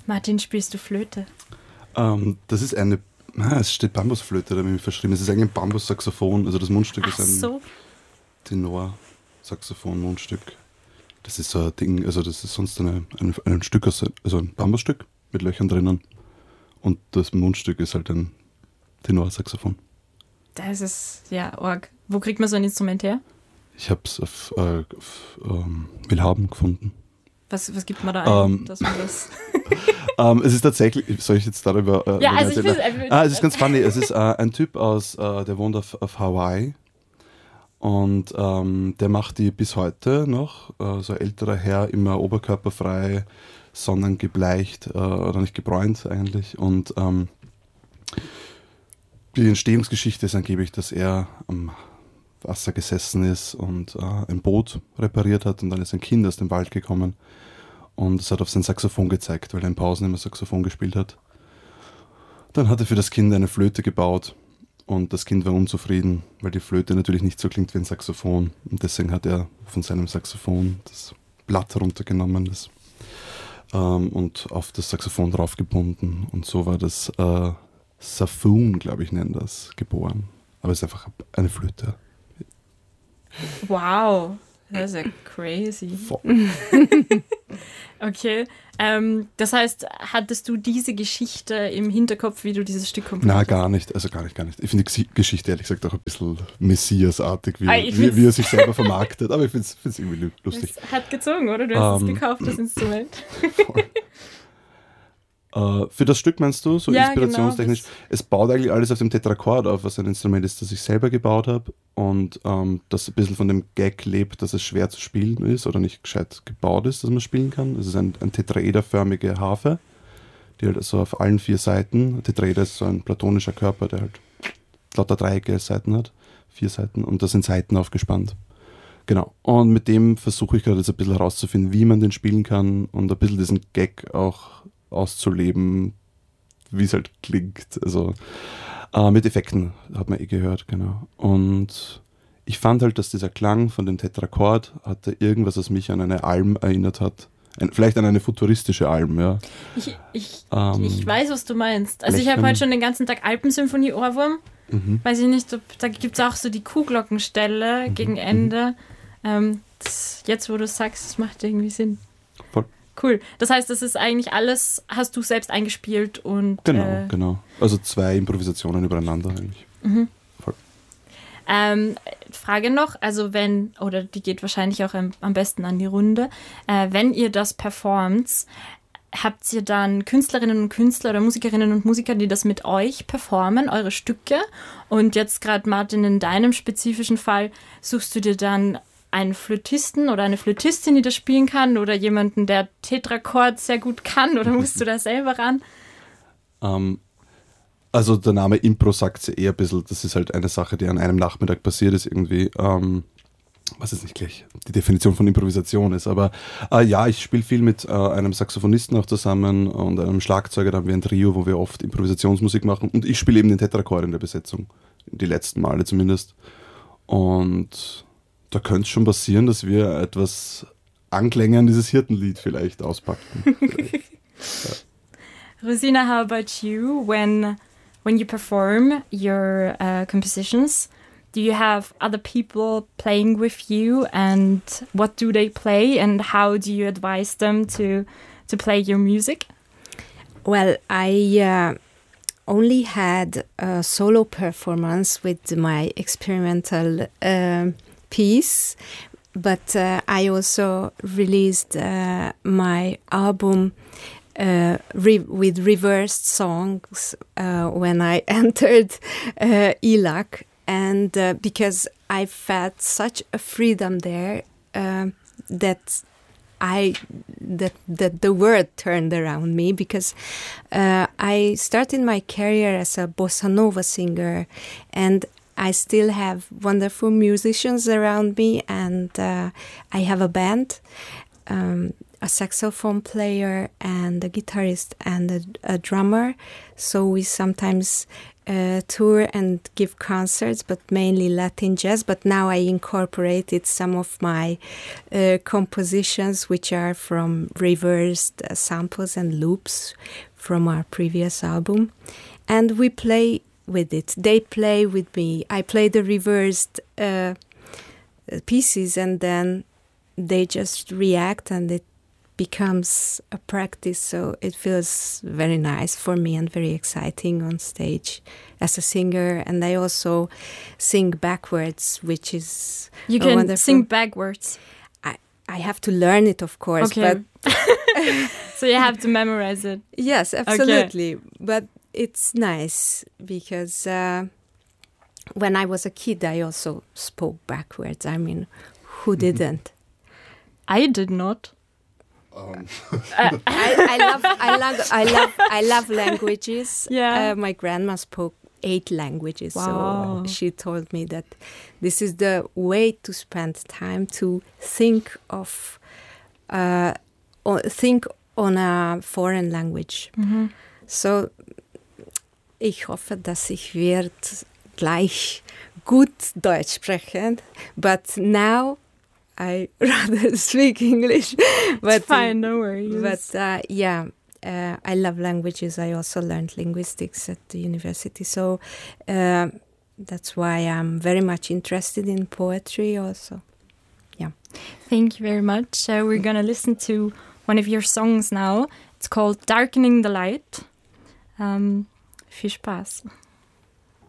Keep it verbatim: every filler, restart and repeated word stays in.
Martin, spielst du Flöte? Ähm, das ist eine, ah, es steht Bambusflöte, da habe ich mich verschrieben. Es ist eigentlich ein Bambussaxophon, also das Mundstück Ach ist ein so. Tenor-Saxophon-Mundstück. Das ist so ein Ding, also das ist sonst eine, ein, ein Stück, aus, also ein Bambusstück mit Löchern drinnen und das Mundstück ist halt ein Tenor-Saxophon. Das ist, ja, org. Wo kriegt man so ein Instrument her? Ich habe es auf, äh, auf ähm, Willhaben gefunden. Was, was gibt man da ein, Ähm, dass man das... ähm, es ist tatsächlich, soll ich jetzt darüber äh, Ja, also ich erzählen? will... Ah, es ist ganz funny, es ist äh, ein Typ aus, äh, der wohnt auf, auf Hawaii und ähm, der macht die bis heute noch, äh, so ein älterer Herr, immer oberkörperfrei, sonnengebleicht äh, oder nicht gebräunt eigentlich und ähm, die Entstehungsgeschichte ist angeblich, dass er am Wasser gesessen ist und äh, ein Boot repariert hat und dann ist ein Kind aus dem Wald gekommen und es hat auf sein Saxophon gezeigt, weil er in Pausen immer Saxophon gespielt hat. Dann hat er für das Kind eine Flöte gebaut und das Kind war unzufrieden, weil die Flöte natürlich nicht so klingt wie ein Saxophon und deswegen hat er von seinem Saxophon das Blatt runtergenommen das, ähm, und auf das Saxophon draufgebunden und so war das äh, Saffoon, glaube ich, nennen das, geboren. Aber es ist einfach eine Flöte. Wow, das ist ja crazy. Voll. Okay, ähm, das heißt, hattest du diese Geschichte im Hinterkopf, wie du dieses Stück komponiert Na, hast? gar nicht, also gar nicht, gar nicht. Ich finde die Geschichte ehrlich gesagt auch ein bisschen Messias-artig, wie, Ah, ich wie, wie er sich selber vermarktet, aber ich finde es irgendwie lustig. Es hat gezogen, oder? Du hast Ähm, es gekauft, das Instrument. Voll. Äh, für das Stück meinst du, so Ja, inspirationstechnisch? genau, Es baut eigentlich alles auf dem Tetrachord auf, was ein Instrument ist, das ich selber gebaut habe und ähm, das ein bisschen von dem Gag lebt, dass es schwer zu spielen ist oder nicht gescheit gebaut ist, dass man spielen kann. Es ist ein, ein tetraederförmige Harfe, die halt so auf allen vier Seiten, Tetraeder ist so ein platonischer Körper, der halt lauter Dreiecke Seiten hat, vier Seiten und da sind Saiten aufgespannt. Genau. Und mit dem versuche ich gerade jetzt ein bisschen herauszufinden, wie man den spielen kann und ein bisschen diesen Gag auch auszuleben, wie es halt klingt. Also äh, mit Effekten, hat man eh gehört, genau. Und ich fand halt, dass dieser Klang von dem Tetrachord hatte irgendwas, was mich an eine Alm erinnert hat. Ein, vielleicht an eine futuristische Alm, ja. Ich, ich, Ähm, ich weiß, was du meinst. Also ich habe Blechern. heute schon den ganzen Tag Alpensymphonie-Ohrwurm. Mhm. Weiß ich nicht, ob, da gibt es auch so die Kuhglockenstelle Mhm. gegen Ende. Ähm, das, jetzt, wo du es sagst, das macht irgendwie Sinn. Voll. Cool. Das heißt, das ist eigentlich alles, hast du selbst eingespielt und... Genau, äh, genau. Also zwei Improvisationen übereinander eigentlich. Mhm. Voll. Ähm, Frage noch, also wenn, oder die geht wahrscheinlich auch am, am besten an die Runde, äh, wenn ihr das performt, habt ihr dann Künstlerinnen und Künstler oder Musikerinnen und Musiker, die das mit euch performen, eure Stücke? Und jetzt gerade, Martin, in deinem spezifischen Fall, suchst du dir dann einen Flötisten oder eine Flötistin, die das spielen kann oder jemanden, der Tetrachord sehr gut kann oder musst du da selber ran? Ähm, also der Name Impro sagt ja eher ein bisschen, das ist halt eine Sache, die an einem Nachmittag passiert ist irgendwie. Ähm, was jetzt nicht gleich die Definition von Improvisation ist, aber äh, ja, ich spiele viel mit äh, einem Saxophonisten auch zusammen und einem Schlagzeuger, da haben wir ein Trio, wo wir oft Improvisationsmusik machen und ich spiele eben den Tetrachord in der Besetzung, die letzten Male zumindest. Und da könnte es schon passieren, dass wir etwas Anklänge an dieses Hirtenlied vielleicht auspacken. Vielleicht. Ja. Rosina, how about you? When when you perform your uh, compositions, do you have other people playing with you, and what do they play, and how do you advise them to to play your music? Well, I uh, only had a solo performance with my experimental um piece, but uh, I also released uh, my album uh, re- with reversed songs uh, when I entered uh, E L A C, and uh, because I felt such a freedom there uh, that I that that the world turned around me, because uh, I started my career as a bossa nova singer, and I still have wonderful musicians around me, and uh, I have a band, um, a saxophone player and a guitarist and a, a drummer. So we sometimes uh, tour and give concerts, but mainly Latin jazz. But now I incorporated some of my uh, compositions, which are from reversed uh, samples and loops from our previous album. And we play with it. They play with me. I play the reversed uh, pieces, and then they just react, and it becomes a practice. So it feels very nice for me and very exciting on stage as a singer. And I also sing backwards, which is you can wonderful. Sing backwards. I I have to learn it, of course. Okay. But so you have to memorize it. Yes, absolutely. Okay. But it's nice because uh, when I was a kid, I also spoke backwards. I mean, who didn't? I did not. Um. I, I love, I love, I love, I love languages. Yeah. Uh, my grandma spoke eight languages, wow. so she told me that this is the way to spend time to think of, uh, or think on a foreign language. Mhm. So, ich hoffe, dass ich wird gleich gut Deutsch sprechen, but now I rather speak English. But, it's fine, no worries. But uh, yeah, uh, I love languages. I also learned linguistics at the university, so uh, that's why I'm very much interested in poetry also. Yeah. Thank you very much. Uh, we're going to listen to one of your songs now. It's called Darkening the Light. Um, viel Spaß.